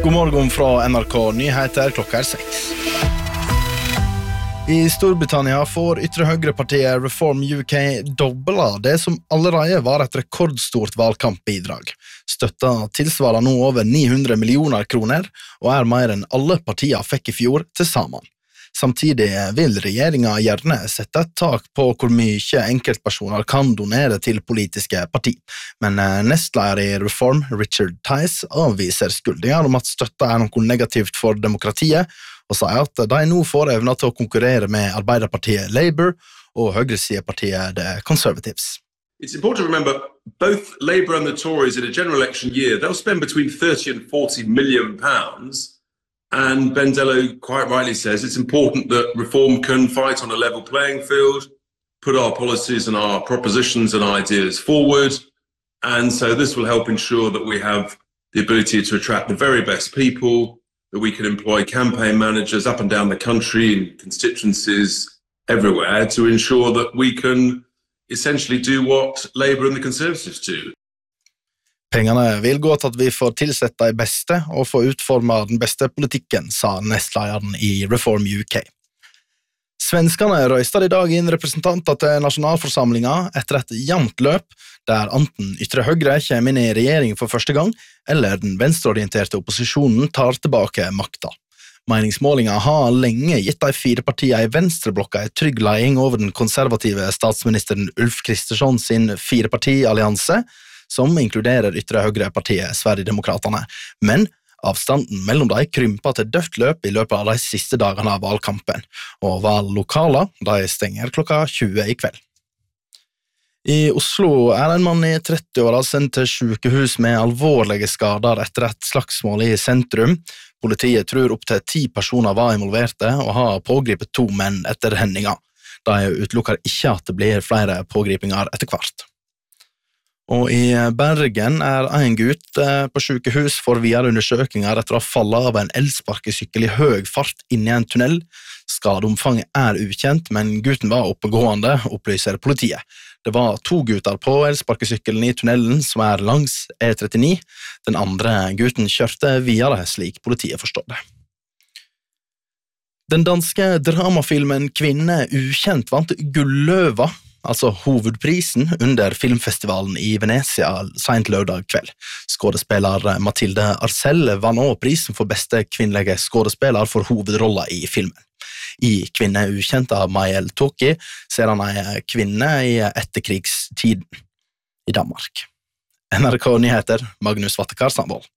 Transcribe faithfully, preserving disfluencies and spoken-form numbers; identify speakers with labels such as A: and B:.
A: God morgen fra N R K Nyheter, klokka er seks. I Storbritannia får ytre høyrepartiet Reform U K dobla det som allerede var et rekordstort valgkampbidrag. Støtta tilsvarer nå over ni hundre millioner kroner, og er mer enn alle partier fikk i fjor til sammen. Samtidig vil regjeringen gjerne sette et tak på hvor mye enkeltpersoner kan donere til politiske parti. Men nestleder i Reform, Richard Tice, avviser skyldninger om at støtta er noe negativt for demokratiet, og sier at de nå får evne til å konkurrere med Arbeiderpartiet Labour og høyresidepartiet The Conservatives.
B: It's important to remember both Labour and the Tories in a general election year, they'll spend between thirty and forty million pounds. And Ben Dello quite rightly says it's important that Reform can fight on a level playing field, put our policies and our propositions and ideas forward. And so this will help ensure that we have the ability to attract the very best people, that we can employ campaign managers up and down the country in constituencies everywhere to ensure that we can essentially do what Labour and the Conservatives do.
A: Pengene vil gå til at vi får tilsette de beste og få utformet den beste politikken, sa nestlederen i Reform U K. Svenskene røystet i dag inn representanter til nasjonalforsamlingen etter et jevnt løp, der enten ytre høyre kommer inn i regjering for første gang, eller den venstreorienterte opposisjonen tar tilbake makta. Meningsmålinger har lenge gitt de fire partiene i venstreblokka et trygg leding over den konservative statsministeren Ulf Kristersson sin firepartiallianse, som inkluderer ytre høyrepartiet Sverigedemokraterna, men avstanden mellom de krymper til dødt løp i løpet av de siste dagene av valgkampen, og valglokaler de stenger klokka tjue i kveld. I Oslo er en mann i tretti-åra sendt til sykehus med alvorlige skader etter et slagsmål i sentrum. Politiet tror opp til ti personer var involverte og har pågripet to menn etter hendinga. De utelukker ikke at det blir flere pågripinger etter hvert. Og i Bergen er en gutt på sykehus for videre undersøkelser etter å ha fallet av en elsparkesykkel i høy fart inn i en tunnel. Skadeomfanget er ukjent, men gutten var oppegående, opplyser politiet. Det var to gutter på elsparkesykkelen i tunnelen som er langs E trettini. Den andre gutten kjørte videre, slik politiet forstår det. Den danske dramafilmen Kvinne ukjent vant Gulløva, altså hovedprisen under filmfestivalen i Venezia sent lørdag kveld. Skådespiller Mathilde Arcel vann også prisen for beste kvinnelige skådespiller for hovedrolla i filmen. I Kvinne ukjent av Mael Toki ser han en kvinne i etterkrigstiden i Danmark. N R K Nyheter, Magnus Vattekar Sandvold.